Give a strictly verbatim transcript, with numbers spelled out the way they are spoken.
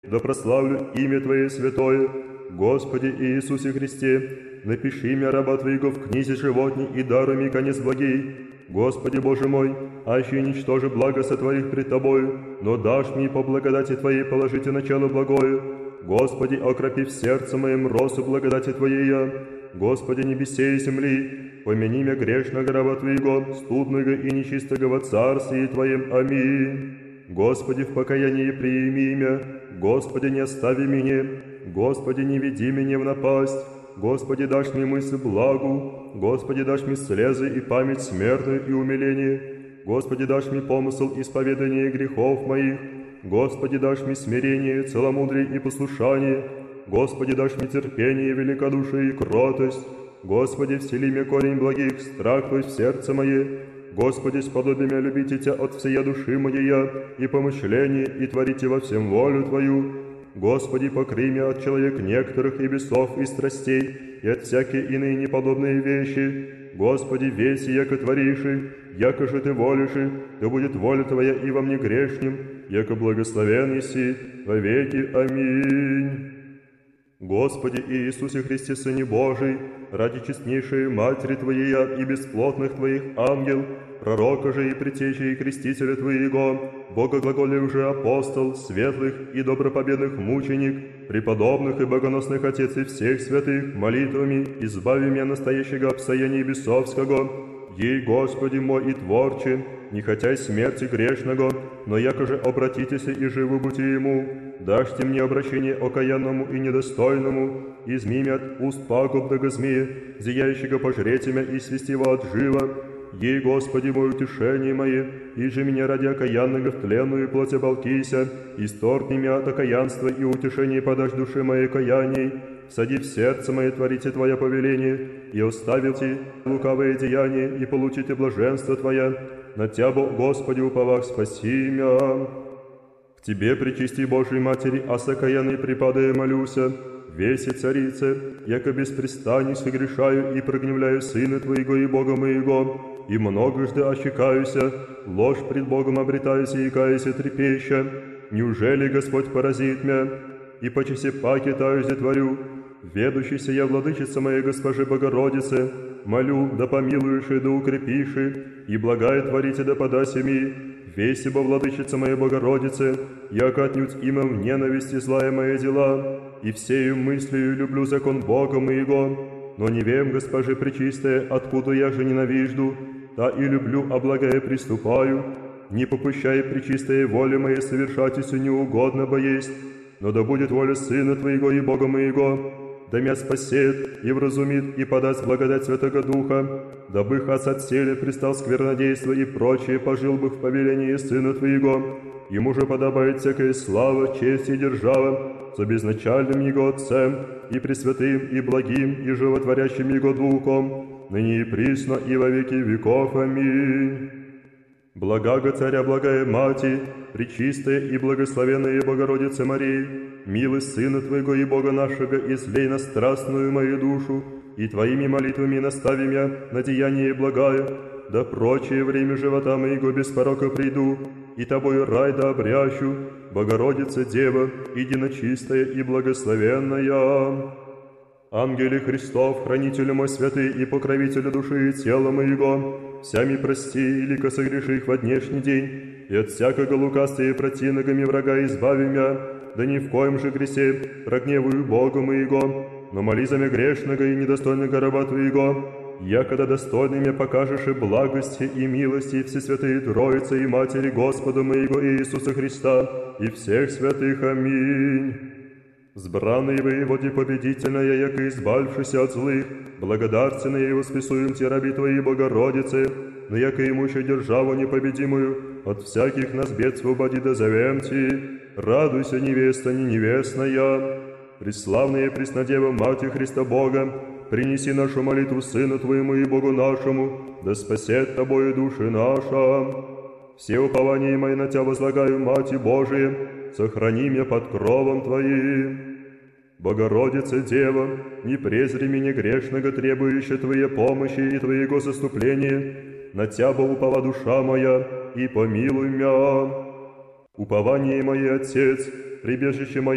да прославлю имя Твое святое. Господи Иисусе Христе, напиши имя раба Твоего в книзе животни и даруй мне конец благий. Господи Боже мой, аще ничтоже благо сотворих пред Тобою, но дашь мне по благодати Твоей положите начало благое. Господи, окропи в сердце моем росу благодати Твоей я. Господи, небесе и земли, помяни меня грешного раба Твоего, студного и нечистого во царстве Твоем. Аминь. Господи, в покаянии приими меня, Господи, не остави меня, Господи, не веди меня в напасть, Господи, дашь мне мысль благу, Господи, дашь мне слезы и память смертную и умиление, Господи, дашь мне помысл исповедания грехов моих, Господи, дашь мне смирение, целомудрие и послушание, Господи, дашь мне терпение, великодушие и кротость, Господи, всели мне корень благих, страх Твой в сердце мое, Господи, сподоби меня любите Тебя от всея души моей и помышления, и творите во всем волю Твою. Господи, покрый меня от человек некоторых и бесов и страстей, и от всякие иные неподобные вещи. Господи, весь яко твориши, яко же Ты волиши, да будет воля Твоя и во мне грешнем, яко благословен еси во веки. Аминь. Господи Иисусе Христе, Сыне Божий, ради честнейшей Матери Твоей и бесплотных Твоих ангел, пророка же и предтечи и крестителя Твоего, Бога глаголев же апостол, светлых и добропобедных мученик, преподобных и богоносных отец и всех святых, молитвами избави меня настоящего обстояния бесовского, ей, Господи мой и Творче, не хотя смерти грешного, но яко же обратитесь и живы будьте Ему, дашьте мне обращение окаянному и недостойному, изми меня от уст пагубного змея, зияющего пожреть меня и свести его от жива, ей, Господи мой, утешение мое, и же меня ради окаянного в тленную плоть оболкися, исторгни меня от окаянства и утешение подашь душе моей каяний, сади в сердце мое, творите Твое повеление, и оставите лукавые деяния, и получите блаженство Твое, на Тебя, Господи, уповах, спаси меня. К Тебе, пречисти Божией Матери, а сокаянный припадая молюся, веси царице, яко беспрестанно согрешаю и прогневляю Сына Твоего и Бога моего, и многожды ощекаюся, ложь пред Богом обретаюся и каюся трепеща. Неужели Господь поразит меня, и по часе паки таюсь творю, ведущийся я владычица моей Госпожи Богородице, молю, да помилуешь и да укрепишь, и благая творите да подаси ми, весь ибо владычица моей Богородице, яко отнюдь имя в ненависти злая мои дела, и всею мыслью люблю закон Бога моего, но не вем, Госпожи Пречистая, откуда я же ненавижду, та и люблю, а благое приступаю, не попущай Пречистая воли моей совершать, если неугодно бо есть, но да будет воля Сына Твоего и Бога моего, да меня спасет и вразумит и подаст благодать Святого Духа, дабы хас от селе пристал сквернодейство и прочее, пожил бы в повелении Сына Твоего. Ему же подобает всякая слава, честь и держава, со безначальным Его Отцем, и пресвятым, и благим, и животворящим Его Духом, ныне и присно, и во веки веков. Аминь. Благаго Царя, благая Мати, пречистая и благословенная Богородица Мария, милость Сына Твоего и Бога нашего, излей на страстную мою душу, и Твоими молитвами настави меня на деяние благое, да прочее время живота моего без порока приду, и Тобою рай да обрящу, Богородица Дева, единочистая и благословенная. Ангеле Христов, хранителю мой святый и покровителю души и тела моего, всями прости, илико согреших во днешний день, и от всякого лукавства и противногами врага избави меня, да ни в коем же гресе прогневую Бога моего, но моли за меня грешного и недостойного раба Твоего, якогда достойными покажешь и благости и милости Всесвятые Троицы и Матери Господа моего Иисуса Христа и всех святых. Аминь. Сбранный воеводе победительная, яко избавившийся от злых, благодарственные и восписуем Те раби Твои Богородицы, но яко имущую державу непобедимую, от всяких нас бед свободи да зовем Ти. Радуйся, невеста не невестная. Преславная Преснодева, Мати Христа Бога, принеси нашу молитву Сыну Твоему и Богу нашему, да спасет Тобою души наша. Все упования мои на Тебя возлагаю, Мати Божия, сохрани меня под кровом Твоим. Богородица Дева, не презри меня грешного, требующая Твоей помощи и Твоего заступления, на Тебя упова душа моя, и помилуй меня. Упование мое, Отец, прибежище мое,